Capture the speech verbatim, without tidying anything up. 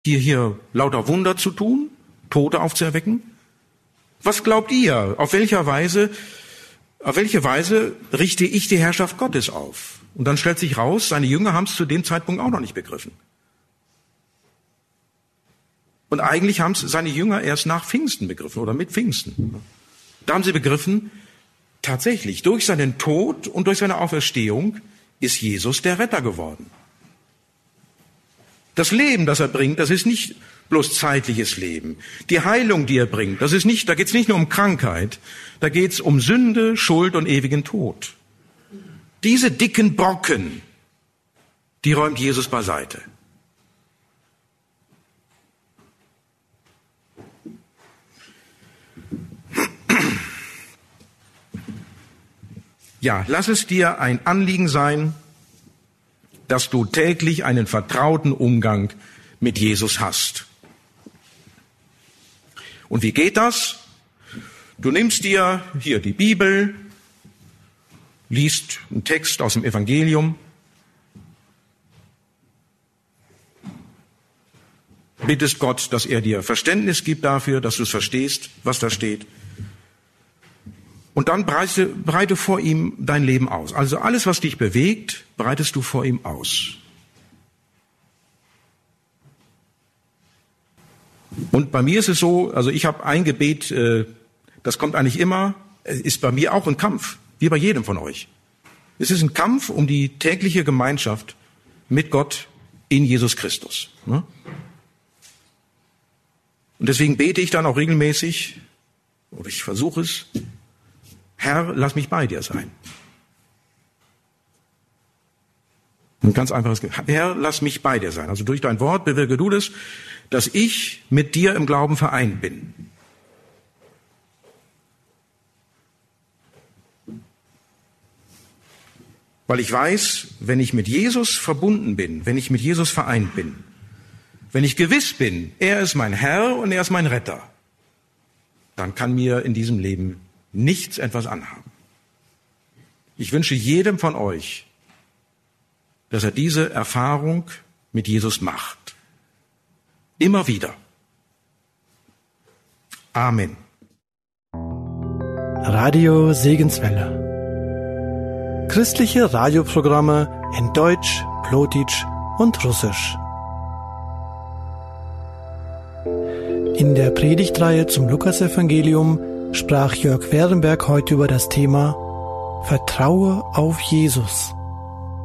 hier, hier lauter Wunder zu tun, Tote aufzuerwecken? Was glaubt ihr? Auf welcher Weise, auf welche Weise richte ich die Herrschaft Gottes auf? Und dann stellt sich raus, seine Jünger haben es zu dem Zeitpunkt auch noch nicht begriffen. Und eigentlich haben es seine Jünger erst nach Pfingsten begriffen oder mit Pfingsten. Da haben sie begriffen, tatsächlich, durch seinen Tod und durch seine Auferstehung ist Jesus der Retter geworden. Das Leben, das er bringt, das ist nicht bloß zeitliches Leben. Die Heilung, die er bringt, das ist nicht, da geht es nicht nur um Krankheit, da geht es um Sünde, Schuld und ewigen Tod. Diese dicken Brocken, die räumt Jesus beiseite. Ja, lass es dir ein Anliegen sein, dass du täglich einen vertrauten Umgang mit Jesus hast. Und wie geht das? Du nimmst dir hier die Bibel, liest einen Text aus dem Evangelium, bittest Gott, dass er dir Verständnis gibt dafür, dass du es verstehst, was da steht. Und dann breite, breite vor ihm dein Leben aus. Also alles, was dich bewegt, breitest du vor ihm aus. Und bei mir ist es so, also ich habe ein Gebet, äh, das kommt eigentlich immer, ist bei mir auch ein Kampf, wie bei jedem von euch. Es ist ein Kampf um die tägliche Gemeinschaft mit Gott in Jesus Christus. Ne? Und deswegen bete ich dann auch regelmäßig, oder ich versuche es, Herr, lass mich bei dir sein. Ein ganz einfaches Gebet. Herr, lass mich bei dir sein. Also durch dein Wort bewirke du das, dass ich mit dir im Glauben vereint bin. Weil ich weiß, wenn ich mit Jesus verbunden bin, wenn ich mit Jesus vereint bin, wenn ich gewiss bin, er ist mein Herr und er ist mein Retter, dann kann mir in diesem Leben nichts etwas anhaben. Ich wünsche jedem von euch, dass er diese Erfahrung mit Jesus macht. Immer wieder. Amen. Radio Segenswelle. Christliche Radioprogramme in Deutsch, Plotitsch und Russisch. In der Predigtreihe zum Lukasevangelium sprach Jörg Werenberg heute über das Thema Vertraue auf Jesus.